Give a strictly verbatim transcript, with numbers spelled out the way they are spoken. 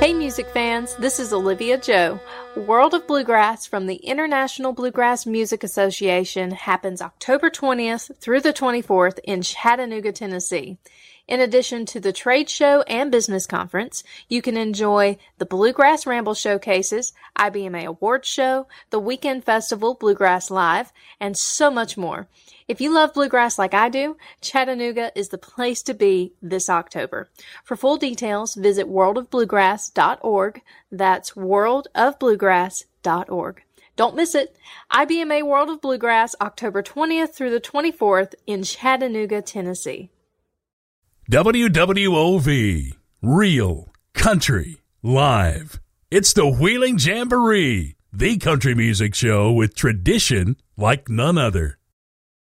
Hey music fans, this is Olivia Joe. World of Bluegrass from the International Bluegrass Music Association happens October twentieth through the twenty-fourth in Chattanooga, Tennessee. In addition to the trade show and business conference, you can enjoy the Bluegrass Ramble Showcases, I B M A Awards Show, the Weekend Festival Bluegrass Live, and so much more. If you love bluegrass like I do, Chattanooga is the place to be this October. For full details, visit world of bluegrass dot org. That's world of bluegrass dot org. Don't miss it. I B M A World of Bluegrass, October twentieth through the twenty-fourth in Chattanooga, Tennessee. W W O V, Real Country Live. It's the Wheeling Jamboree, the country music show with tradition like none other.